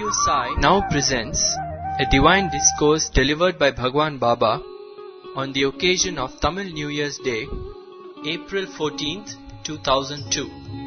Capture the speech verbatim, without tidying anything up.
Radio Sai now presents a divine discourse delivered by Bhagwan Baba on the occasion of Tamil New Year's Day, April fourteenth, two thousand two.